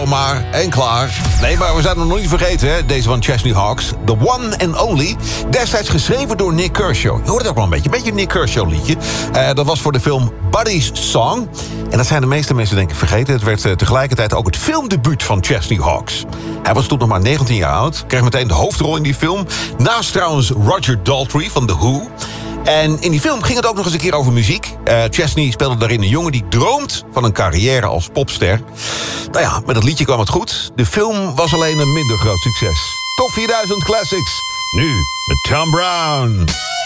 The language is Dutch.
maar en klaar. Nee, maar we zijn hem nog niet vergeten, hè? Deze van Chesney Hawkes. The One and Only. Destijds geschreven door Nick Kershaw. Je hoort het ook wel een beetje een Nick Kershaw liedje. Dat was voor de film Buddy's Song. En dat zijn de meeste mensen denk ik vergeten. Het werd tegelijkertijd ook het filmdebuut van Chesney Hawkes. Hij was toen nog maar 19 jaar oud. Kreeg meteen de hoofdrol in die film. Naast trouwens Roger Daltrey van The Who. En in die film ging het ook nog eens een keer over muziek. Chesney speelde daarin een jongen die droomt van een carrière als popster. Nou ja, met dat liedje kwam het goed. De film was alleen een minder groot succes. Top 4000 Classics. Nu met Tom Brown.